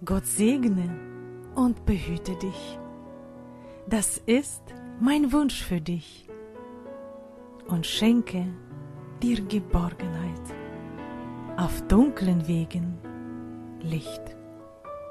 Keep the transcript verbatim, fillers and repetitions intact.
Gott segne und behüte dich. Das ist mein Wunsch für dich und schenke dir Geborgenheit. Auf dunklen Wegen Licht.